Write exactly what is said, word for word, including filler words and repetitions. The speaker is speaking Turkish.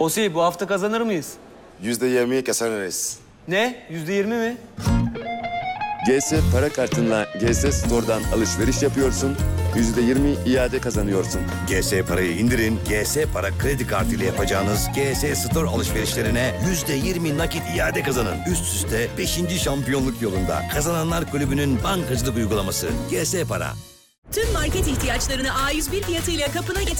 Osi bu hafta kazanır mıyız? Yüzde yirmiyi kazanırız. Ne? Yüzde yirmi mi? G S para kartınla G S Store'dan alışveriş yapıyorsun, yüzde yirmi iade kazanıyorsun. G S Parayı indirin, G S Para kredi kartı ile yapacağınız G S Store alışverişlerine yüzde yirmi nakit iade kazanın. Üst üste beşinci şampiyonluk yolunda. Kazananlar Kulübü'nün bankacılık uygulaması G S Para. Tüm market ihtiyaçlarını A yüz bir fiyatıyla kapına getir.